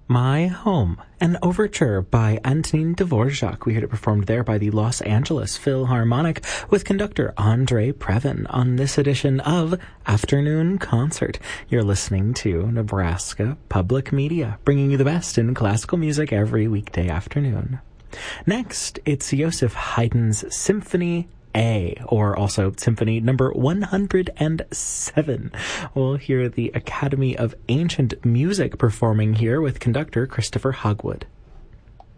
My Home, an overture by Antonin Dvorak. We heard it performed there by the Los Angeles Philharmonic with conductor Andre Previn on this edition of Afternoon Concert. You're listening to Nebraska Public Media, bringing you the best in classical music every weekday afternoon. Next, it's Joseph Haydn's Symphony A, or also Symphony number 107. We'll hear the Academy of Ancient Music performing here with conductor Christopher Hogwood.